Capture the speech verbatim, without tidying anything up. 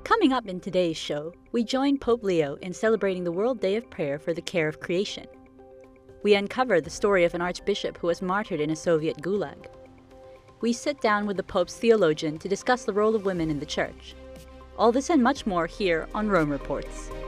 Coming up in today's show, we join Pope Leo in celebrating the World Day of Prayer for the Care of Creation. We uncover the story of an archbishop who was martyred in a Soviet gulag. We sit down with the Pope's theologian to discuss the role of women in the Church. All this and much more here on Rome Reports.